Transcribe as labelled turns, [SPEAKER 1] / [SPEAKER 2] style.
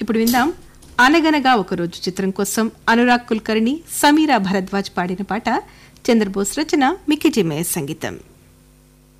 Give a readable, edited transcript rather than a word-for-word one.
[SPEAKER 1] ఇప్పుడు విందాం అనగనగా ఒకరోజు చిత్రం కోసం అనురాగ్ కుల్కర్ణి సమీరా భరద్వాజ్ పాడిన పాట చంద్రబోస్ రచన మిక్కీ జే మేయర్ సంగీతం.